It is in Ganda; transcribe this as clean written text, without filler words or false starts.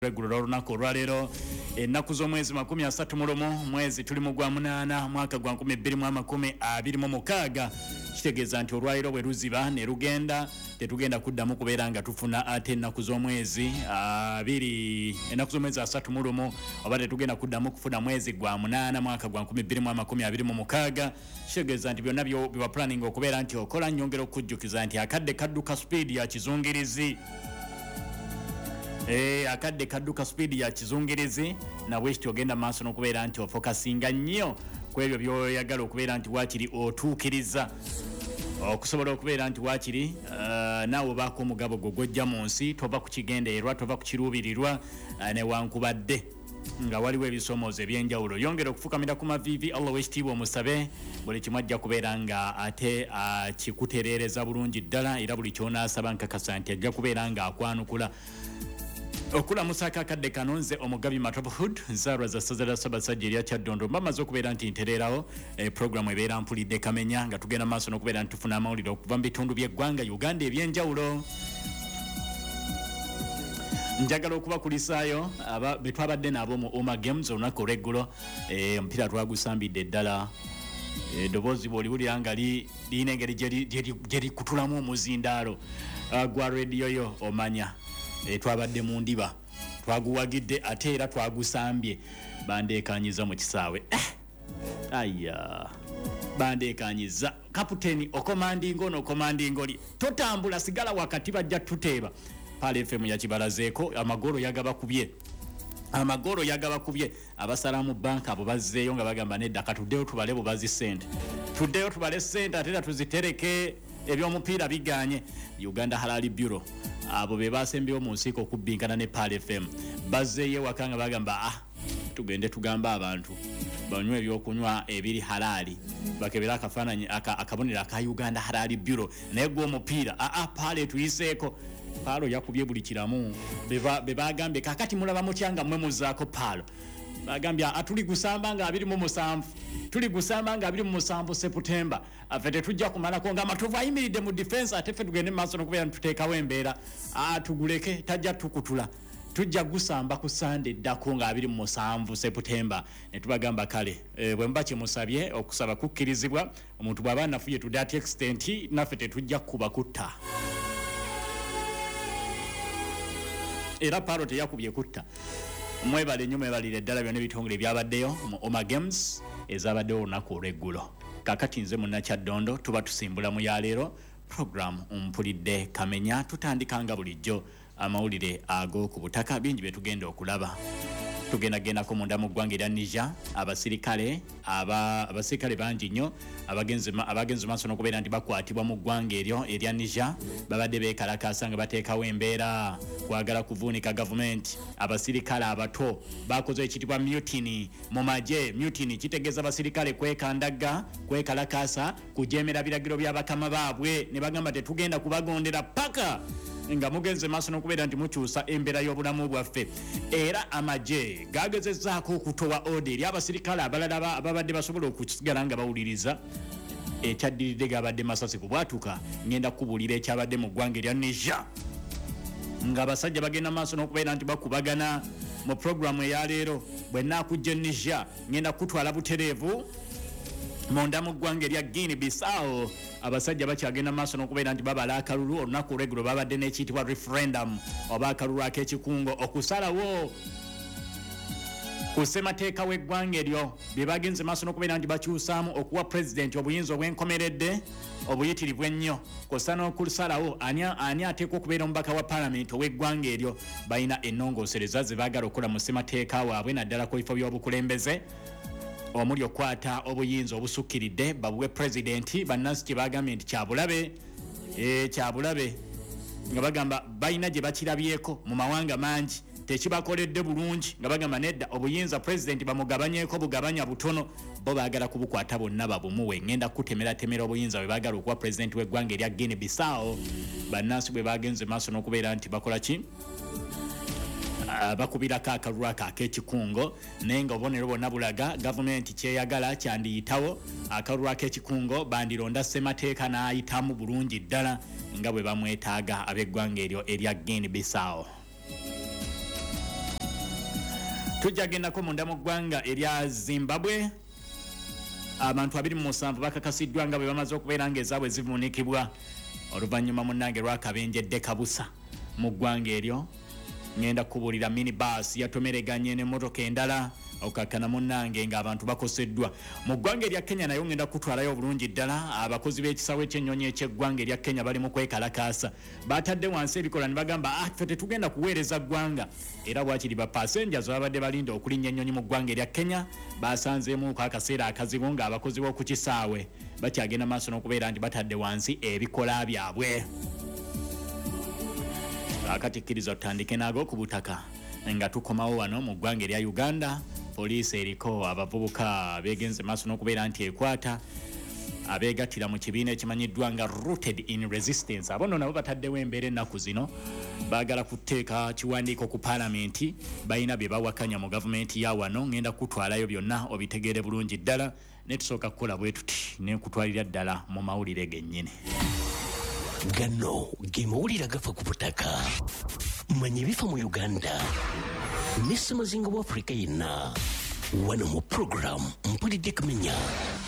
regular olunaku olwaleero ennaku z'omwezi 31 mwezi tuli mu gwa 8 mwaka gwa 2026 kitegeeza nti olwaleero bwe luziba ne lugenda tetugenda kuddamu kubeera nga tufuna ate ennaku z'omwezi 31 oba tetugenda kuddamu kufuna mwezi gwa 8 mwaka gwa 2026 kitegeeza nti byonna biba planning okubeera nti okola nnyongera okujjukiza nti akadde kadduka speed ya kizungirizi akadde kadduka speed ya kizungirizi nabwe kityo ogenda maaso n'okubeera nti ofokasinga nnyo ku ebyo by'oyagala okubeera nti waakiri otuukiriza okusobola okubeera nti waakiri naawe obaako omugabo gwo gwojja mu nsi tova ku kigendeerwa tova ku kiruubirirwa newankubadde nga waliwo ebisomoozo ebyenjawulo yongera okufukamira ku maviivi Allah w'ekitiibwa omusabe buli kimu ajja kubeera nga ate kikutereereza bulungi ddala era buli kyonaasaba nkakasa nti ajja kubeera nga akwanukula okulamusa akakadde kano nze omugabi Matophood nzaalwa za ssaza lya Ssaabasajja erya Kyaddondo mbamaze okubeera nti ntereerawo programu ebeera mpulidde kamenya nga tugenda maaso n'okubeera nti tufuna amawulire okuva mu bitundu by'eggwanga Uganda ebyenjawulo. Njagala okubakulisaayo be twabadde nabo mu Oma Games olunaku olw'eggulo omupiira twagusambidde ddala eddoboozi bw'oliwulira nga lirina engeri gye likutulamu omuzindaalo gwa rediyo yo omanya twabadde mu ndiba twaguwagidde ate era twagusambye bandeekanyiza mu kisaawe aya bandeekanyiza kaputeni okomandingo n'okomandingo li totambula sigala wakati bajja tuteeba pale FM yakibalazeeko amagoro yagabakubye abasalamu banka abo bazzeeyo nga bagamba nedda katuddeyo tubale bubazi sente tuddeyo tubale sente ate era tuzitereke ebyomupiira biganye Uganda Halali Bureau abo be basembyewo mu nsiiko okubbinkana ne Pal FM bazzeeyo ewaka nga bagamba tugende tugamba abantu banywe ebyokunywa ebiri halali bakebera akafaananyi akabonero aka Uganda Halali Bureau naye gwe omupiira Pale tuyiseeko Palo yakubye buli kiramu be bagambye kakati mulaba mutyanga mmwe muzaako Palo bagambye atuli gusamba nga 27 September afete tujja kumalako nga matovu ayimiridde mu defense ate ffe tugende maaso n'okubeera ntuteekawo embeera tuguleke tajja tukutula tujja gusamba ku Sunday ddako nga 27 September ne tubagamba kale bwe mba kyemusabye okusaba kukkirizibwa omuntu bw'aba nafuye to that extent naffe tetujja kuba kutta era Palo teyakubye kutta mwebale nnyo mwebalire ddala byonna ebitongole byabaddeyo mu Oma Games ezabaddewo olunaku olw'eggulo kakati nze Munnakyaddondo tuba tusimbula mu yaleero programu mpulidde kamenya tutandika nga bulijjo amawulire ag'oku butaka bingi bye tugenda okulaba tugendagendako munda mu ggwanga erya Niger abasirikale bangi nnyo abagenzi maaso n'okubeera nti bakwatibwa mu ggwanga eryo erya Niger babadde beekalakaasa nga bateekawo embeera kwagala kuvuunika gavumenti abasirikale abato bakoze ekitibwa mutiny mu magye mutiny kitegeeza abasirikale kwekalakaasa kujeemera biragiro bya bakama baabwe ne bagamba tetugenda kubagondera paka nga mugenze maaso n'okubeera nti mukyusa embeera y'obulamu bwaffe era amagye gagezezzaako okutowa order eri abasirikale abalala ababadde basobola okusigala nga bawuliriza ekyaddiridde gabadde masasi ku bwatuka ngenda kubuulira ekyabadde mu ggwanga erya Niger nga abasajja bagenda maaso n'okubeera nti bakubagana mu programu eyaleero bwe nnaakujja Niger ngenda kutwala butereevu munda mu ggwanga erya Guinea Bissau abasajja bakyagenda maaso n'okubeera nti babala akalulu olunaku olw'eggulo babadde n'ekiyitibwa referendum oba akalulu ak'ekikungo okusalawo ku ssemateeka w'eggwanga eryo bye bagenze maaso n'okubeera nti bakyusaamu okuwa pulezidenti obuyinza obw'enkomeredde obuyitirivu ennyo kosa n'okusalawo ani ateekwa okubeera omubaka wa paalamenti ow'eggwanga eryo balina ennongoosereza ze baagala okukola mu ssemateeka waabwe naddala ku bifo by'obukulembeze omuli okwata obuyinza obusukkiridde babuwe pulezidenti bannansi kye bagambye nti kyabulabe nga bagamba balina gye bakirabyeko mu mawanga mangi tekibakoledde bulungi nga bagamba nedda obuyinza pulezidenti bamugabanyeeko bugabanya butono bo baagala kubukwata bonna babumuwe ngenda kutemeratemera obuyinza bwe baagala okuwa pulezidenti w'eggwanga erya Guinea Bissau bannansi bwe bagenze maaso n'okubeera nti bakola ki bakubirako akalulu ak'ekikungo naye nga obubonero bwonna bulaga gavumenti kyeyagala kyandiyitawo akalulu ak'ekikungo bandironda ssemateeka n'ayitamu bulungi ddala nga bwe bamwetaaga ab'eggwanga eryo erya Guinea Bissau. Tujagendako munda mu ggwanga erya Zimbabwe. Abantu 27 bakakasiddwa nga bwe bamaze okubeera ng'ezaabwe zivuunikibwa oluvannyuma munnange lwakabenjedde kabusa mu ggwanga eryo. Ngenda kubuulira minibus yatomereganye n'emmotoka endala okakana munnange ng'abantu bakoseddwa mu ggwanga erya Kenya. Nayo ngenda kutwalayo obulungi ddala abakozi b'ekisawo eky'ennyonyi eky'eggwanga erya Kenya bali mu kwekalakaasa. Batadde wansi ebikola ne bagamba ffe tetugenda kuweereza ggwanga. Era bwakiri ba passengers babadde balinda okulinnya ennyonyi mu ggwanga erya Kenya basanzeemu ku akaseera akazibu ng'abakozi b'oku kisaawe bakyagenda maaso n'okubeera nti batadde wansi ebikola byabwe. Akatikkiriza tutandike naago ku butaka nga tukomawo wano mu ggwanga erya Uganda. Poliisi eriko abavubuka begenze maaso n'okubeera nti ekwata abeegattira mu kibiina ekimanyiddwa nga Rooted in Resistance. Abo nno nabo bataddewo embeera ennaku zino baagala kuteeka kiwandiiko ku paalamenti balina bye bawakanya mu gavumenti ya wano. Ngenda kutwalayo byonna obitegeere bulungi ddala ne tusooka kukola bwe tuti ne kutwalira ddala mu mawulire gennyini. Gano ge mawulire agafa ku butaka manya ebifa mu Uganda ne Ssemazinga wa Afrika yenna wano mu program mpulidde kumenya